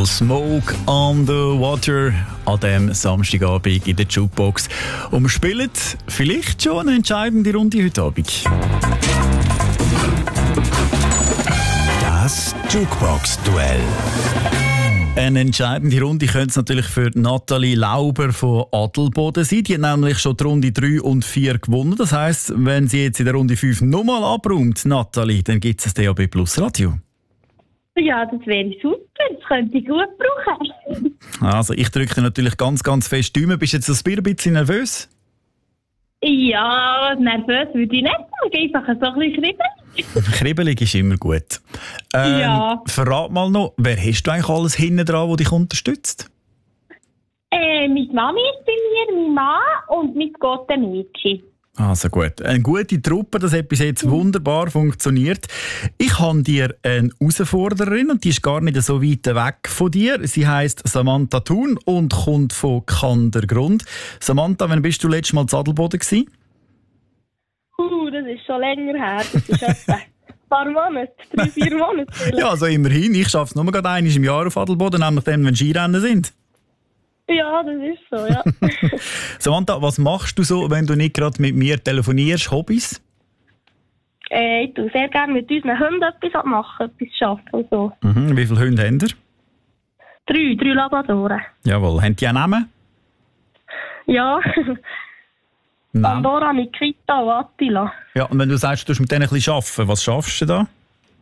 Smoke on the Water an diesem Samstagabend in der Jukebox. Und wir spielen vielleicht schon eine entscheidende Runde heute Abend. Das Jukebox-Duell. Eine entscheidende Runde könnte es natürlich für Nathalie Lauber von Adelboden sein. Die hat nämlich schon die Runde 3 und 4 gewonnen. Das heisst, wenn sie jetzt in der Runde 5 nochmal abräumt, Nathalie, dann gibt es DAB Plus Radio. Ja, das wäre super. Das könnte ich gut brauchen. Also, ich drücke dir natürlich ganz, ganz fest die Daumen. Bist du jetzt ein bisschen nervös? Ja, nervös würde ich nicht sagen. Einfach so ein bisschen kribbelig. Kribbelig ist immer gut. Ja. Verrat mal noch, wer hast du eigentlich alles hinten dran, der dich unterstützt? Meine Mami ist bei mir, mein Mann und mein Gotte Mädchen. Also gut. Eine gute Truppe, das hat bis jetzt wunderbar funktioniert. Ich habe dir eine Herausforderin und die ist gar nicht so weit weg von dir. Sie heisst Samantha Thun und kommt von Kandergrund. Samantha, wann bist du letztes Mal zu Adelboden gewesen? Das ist schon länger her. Das ist etwa ein paar Monate, 3-4 Monate. Ja, also immerhin. Ich schaffe es nur gerade einmal im Jahr auf Adelboden, nämlich dann, wenn Skirennen sind. Ja, das ist so, ja. Samantha, was machst du so, wenn du nicht gerade mit mir telefonierst? Hobbys? Ich tue sehr gerne mit unseren Hunden etwas machen, etwas arbeiten und so. Mhm. Wie viele Hunde habt ihr? 3 Labradoren. Jawohl. Haben die auch Namen? Ja. Namen? Pandora, Nikita und Attila. Ja, und wenn du sagst, du musst mit denen ein bisschen arbeiten, was schaffst du da?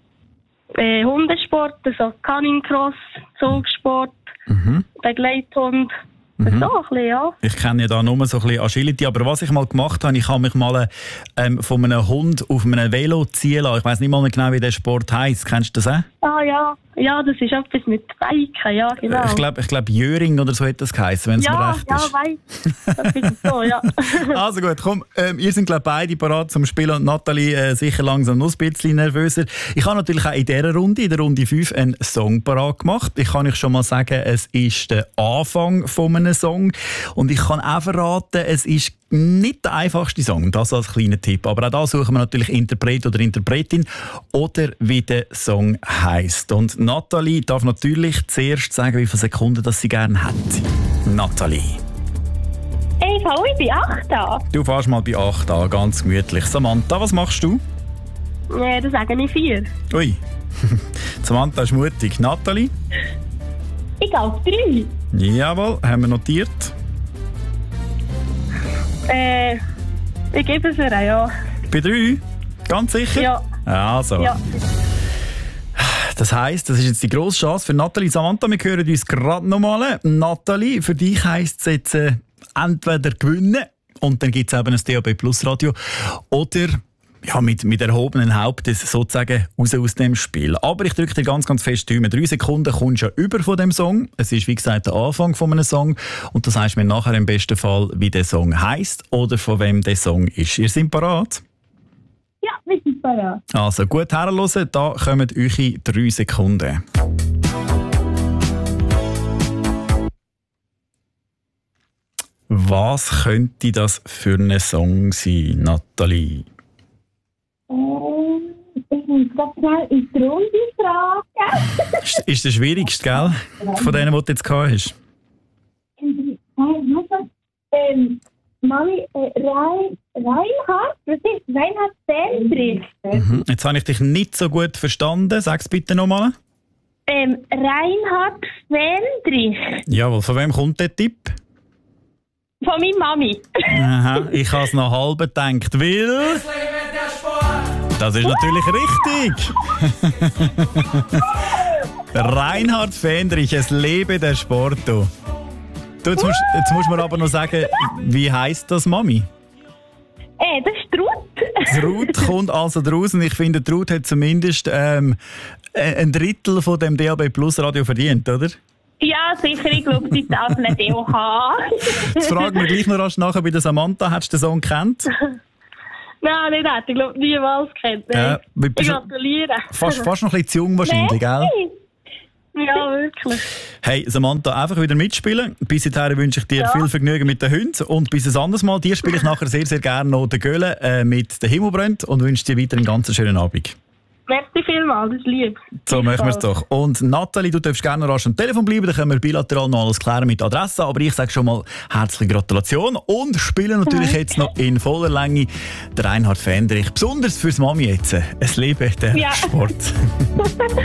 Hundesport, also Canincross, Zugsport, Begleithund. So ein bisschen, ja. Ich kenne ja da nur so ein bisschen Agility, aber was ich mal gemacht habe, ich habe mich mal von einem Hund auf einem Velo ziehen lassen. Ich weiss nicht mal mehr genau, wie der Sport heisst. Kennst du das auch? Ah ja, ja, das ist etwas mit Biken, ja, genau. Ich glaube Jöring oder so hat das geheißen, wenn es mir recht ist. Ja, das ist so, ja. Also gut, komm, ihr seid glaube beide parat zum Spielen und Nathalie sicher langsam noch ein bisschen nervöser. Ich habe natürlich auch in dieser Runde, in der Runde 5, einen Song parat gemacht. Ich kann euch schon mal sagen, es ist der Anfang von einem Song und ich kann auch verraten, es ist nicht der einfachste Song, das als kleiner Tipp. Aber auch da suchen wir natürlich Interpret oder Interpretin oder wie der Song heisst. Und Nathalie darf natürlich zuerst sagen, wie viele Sekunden das sie gerne hat. Nathalie. Ich fange bei 8 an. Du fährst mal bei 8 an, ganz gemütlich. Samantha, was machst du? Ja, das sage ich 4. Ui, Samantha ist mutig. Nathalie? Ich gehe auf 3. Jawohl, haben wir notiert. Ich gebe es ihr, ja. Bei 3? Ganz sicher? Ja. Also. Ja. Das heisst, das ist jetzt die grosse Chance für Nathalie. Samantha, wir hören uns gerade nochmal. Nathalie, für dich heisst es jetzt entweder gewinnen und dann gibt es eben ein DAB Plus Radio oder ja, mit erhobenen Hauptes sozusagen raus aus dem Spiel. Aber ich drücke dir ganz, ganz fest die Daumen. 3 Sekunden kommst du ja über von dem Song. Es ist, wie gesagt, der Anfang von einem Song. Und das heisst mir nachher im besten Fall, wie der Song heisst oder von wem der Song ist. Ihr seid parat? Ja, wir sind parat. Also gut herhören, da kommen eure 3 Sekunden. Was könnte das für ein Song sein, Nathalie? Ich muss ganz schnell in die Runde fragen. Ist der schwierigste, gell? Von denen, die du jetzt gehabt hast? Mami, Reinhard? Was ist Reinhard Fendrich? Jetzt habe ich dich nicht so gut verstanden. Sag es bitte nochmal. Reinhard Fendrich. Jawohl, von wem kommt der Tipp? Von meiner Mami. Aha, ich habe es noch halb gedacht, weil... Das ist natürlich richtig. Reinhard Fendrich, es lebe der Sport. Du, jetzt musst du mir aber noch sagen, wie heisst das Mami? Das ist Ruth. Ruth kommt also draußen. Ich finde, Ruth hat zumindest ein Drittel von dem DAB Plus Radio verdient, oder? Ja, sicher. Ich glaube, sie darf nicht auch haben. Jetzt fragen wir gleich noch rasch nachher bei der Samantha. Hast du den Song gekannt? Nein, nicht hätte ich glaube niemals kennt. Ich gratuliere. Fast noch ein bisschen zu jung wahrscheinlich, gell? Ja, wirklich. Hey, Samantha, einfach wieder mitspielen. Bis dahin wünsche ich dir viel Vergnügen mit den Hunden. Und bis ein anderes Mal. Dir spiele ich nachher sehr, sehr gerne noch den Göhle mit «Der Himmel brennt» und wünsche dir weiter einen ganz schönen Abend. Merci vielmals, das ist lieb. So machen wir es doch. Und Nathalie, du darfst gerne rasch am Telefon bleiben, dann können wir bilateral noch alles klären mit Adresse. Aber ich sage schon mal herzliche Gratulation und spiele natürlich jetzt noch in voller Länge der Reinhard Fendrich. Besonders fürs Mami jetzt. Es lebe der Sport.